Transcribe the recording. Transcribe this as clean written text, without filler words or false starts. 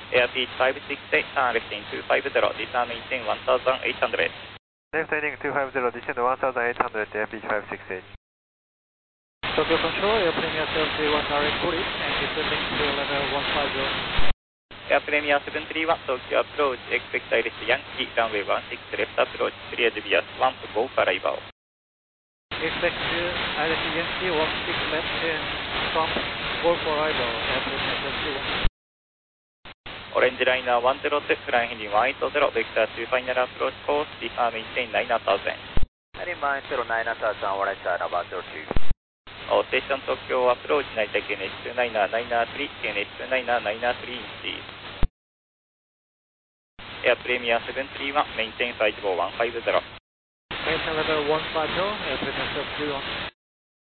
Air Beach 568, turn left in 250, disarm maintain 1800. Left heading 250, descend 1800, Air Beach 568. Tokyo Control, Air Premier 731 direct police and descending to level 150. Air Premier 731, Tokyo approach, expect direct Yankee, runway 16 left approach, cleared via swamp, go for arrival. Expect direct Yankee 16 left in swamp, go for arrival, Air Premier 731. Orange Liner 102, flying heading 180, vector to final approach course, disarm maintain 9000. Heading 909000, right side about 02. All station Tokyo approach, Naita KNH 29993, KNH 29993 inches. Air Premier 731, maintain 54150. Maintain level 150, Air Premier 731.